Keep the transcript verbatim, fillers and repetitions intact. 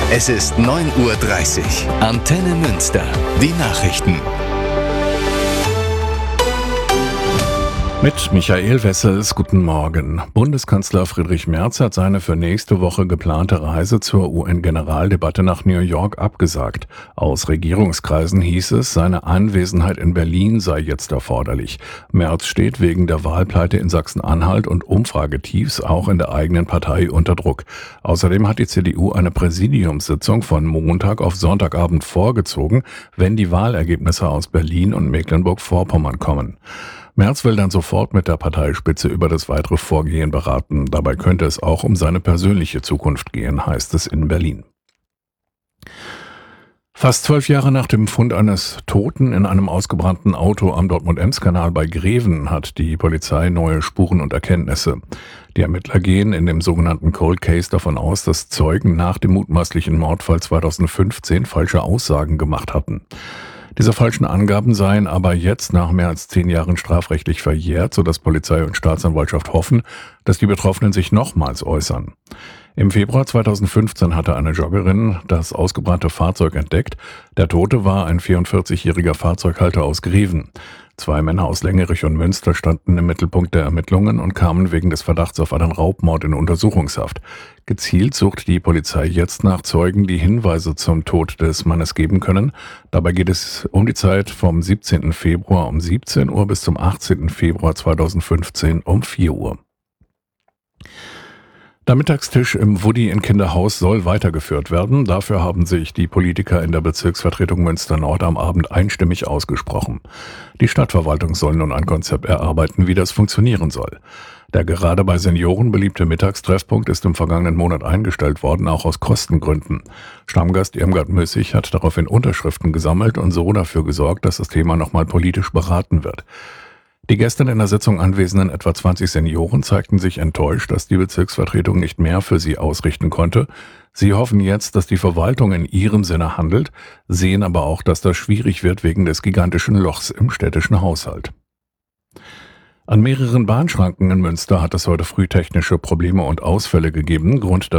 Es ist neun Uhr dreißig. Antenne Münster. Die Nachrichten. Mit Michael Wessels, guten Morgen. Bundeskanzler Friedrich Merz hat seine für nächste Woche geplante Reise zur U N-Generaldebatte nach New York abgesagt. Aus Regierungskreisen hieß es, seine Anwesenheit in Berlin sei jetzt erforderlich. Merz steht wegen der Wahlpleite in Sachsen-Anhalt und Umfragetiefs auch in der eigenen Partei unter Druck. Außerdem hat die C D U eine Präsidiumssitzung von Montag auf Sonntagabend vorgezogen, wenn die Wahlergebnisse aus Berlin und Mecklenburg-Vorpommern kommen. Merz will dann sofort mit der Parteispitze über das weitere Vorgehen beraten. Dabei könnte es auch um seine persönliche Zukunft gehen, heißt es in Berlin. Fast zwölf Jahre nach dem Fund eines Toten in einem ausgebrannten Auto am Dortmund-Ems-Kanal bei Greven hat die Polizei neue Spuren und Erkenntnisse. Die Ermittler gehen in dem sogenannten Cold Case davon aus, dass Zeugen nach dem mutmaßlichen Mordfall zweitausendfünfzehn falsche Aussagen gemacht hatten. Diese falschen Angaben seien aber jetzt nach mehr als zehn Jahren strafrechtlich verjährt, sodass Polizei und Staatsanwaltschaft hoffen, dass die Betroffenen sich nochmals äußern. Im Februar zweitausendfünfzehn hatte eine Joggerin das ausgebrannte Fahrzeug entdeckt. Der Tote war ein vierundvierzigjähriger Fahrzeughalter aus Greven. Zwei Männer aus Lengerich und Münster standen im Mittelpunkt der Ermittlungen und kamen wegen des Verdachts auf einen Raubmord in Untersuchungshaft. Gezielt sucht die Polizei jetzt nach Zeugen, die Hinweise zum Tod des Mannes geben können. Dabei geht es um die Zeit vom siebzehnten Februar um siebzehn Uhr bis zum achtzehnten Februar zweitausendfünfzehn um vier Uhr. Der Mittagstisch im Wuddi in Kinderhaus soll weitergeführt werden. Dafür haben sich die Politiker in der Bezirksvertretung Münster-Nord am Abend einstimmig ausgesprochen. Die Stadtverwaltung soll nun ein Konzept erarbeiten, wie das funktionieren soll. Der gerade bei Senioren beliebte Mittagstreffpunkt ist im vergangenen Monat eingestellt worden, auch aus Kostengründen. Stammgast Irmgard Müssig hat daraufhin Unterschriften gesammelt und so dafür gesorgt, dass das Thema nochmal politisch beraten wird. Die gestern in der Sitzung anwesenden etwa zwanzig Senioren zeigten sich enttäuscht, dass die Bezirksvertretung nicht mehr für sie ausrichten konnte. Sie hoffen jetzt, dass die Verwaltung in ihrem Sinne handelt, sehen aber auch, dass das schwierig wird wegen des gigantischen Lochs im städtischen Haushalt. An mehreren Bahnschranken in Münster hat es heute früh technische Probleme und Ausfälle gegeben. Grund